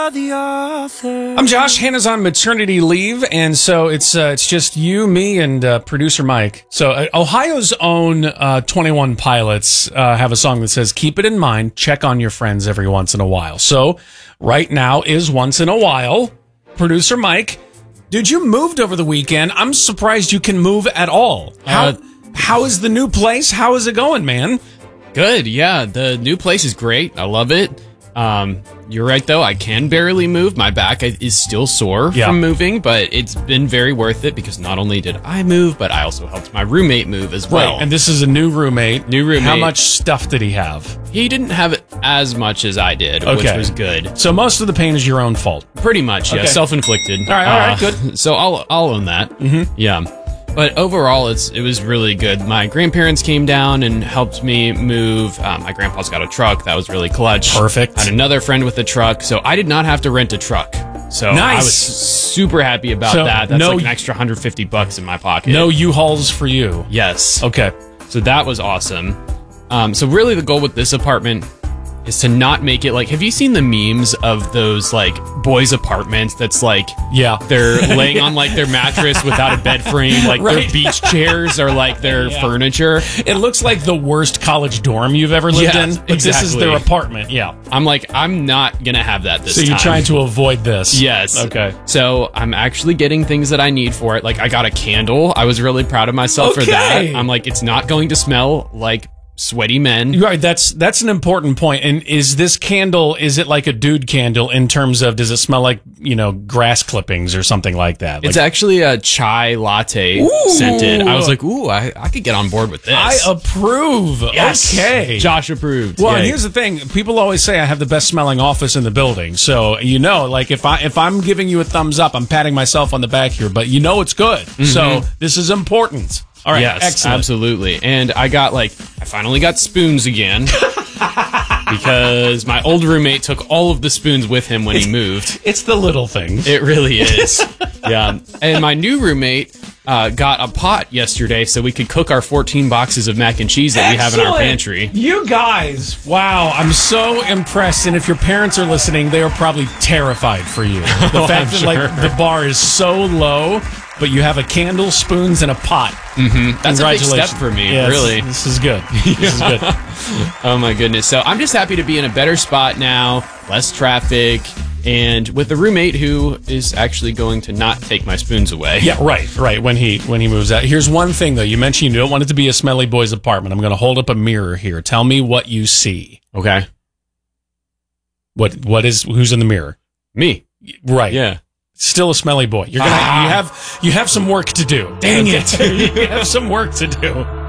you're the author. I'm Josh. Hannah's on maternity leave, and so it's just you, me, and producer Mike. So Ohio's own 21 Pilots have a song that says, "Keep it in mind, check on your friends every once in a while." So right now is once in a while. Producer Mike, dude, you moved over the weekend. I'm surprised you can move at all. How is the new place? How is it going, man? Good, yeah. The new place is great. I love it. You're right, though. I can barely move. My back is still sore from moving, but it's been very worth it because not only did I move, but I also helped my roommate move as well. Right, and this is a new roommate. New roommate. How much stuff did he have? He didn't have it as much as I did, which was good. So most of the pain is your own fault. Pretty much, yeah. Okay. Self-inflicted. All right, good. So I'll own that. Mm-hmm. Yeah. But overall, it was really good. My grandparents came down and helped me move. My grandpa's got a truck. That was really clutch. Perfect. I had another friend with a truck, so I did not have to rent a truck. So nice. I was super happy about that. That's like an extra $150 in my pocket. No U-Hauls for you. Yes. Okay. So that was awesome. So really the goal with this apartment is to not make it like, have you seen the memes of those like boys' apartments that's like, they're laying on like their mattress without a bed frame, like their beach chairs are like their furniture. It looks like the worst college dorm you've ever lived in, but this is their apartment. Yeah. I'm like, I'm not gonna have that this time. So you're trying to avoid this. Yes. Okay. So I'm actually getting things that I need for it. Like I got a candle. I was really proud of myself for that. I'm like, it's not going to smell like sweaty men. Right, that's an important point. And is this candle, is it like a dude candle in terms of, does it smell like, grass clippings or something like that? It's actually a chai latte scented. I was like, I could get on board with this. I approve. Yes. Okay. Josh approved. Well, and here's the thing. People always say I have the best smelling office in the building. So, like if I'm giving you a thumbs up, I'm patting myself on the back here, but it's good. Mm-hmm. So this is important. All right, yes, excellent. Absolutely. And I finally got spoons again because my old roommate took all of the spoons with him when he moved. It's the little things. It really is. Yeah. And my new roommate got a pot yesterday so we could cook our 14 boxes of mac and cheese that we have in our pantry. You guys, wow, I'm so impressed. And if your parents are listening, they are probably terrified for you. The fact that the bar is so low, but you have a candle, spoons, and a pot. Mm-hmm. That's a big step for me, really. This is good. This is good. Oh, my goodness. So I'm just happy to be in a better spot now, less traffic, and with a roommate who is actually going to not take my spoons away. Yeah, right. When he moves out. Here's one thing, though. You mentioned you don't want it to be a smelly boy's apartment. I'm going to hold up a mirror here. Tell me what you see. Okay. Who's in the mirror? Me. Right. Yeah. Still a smelly boy. You have some work to do. Dang it. You have some work to do.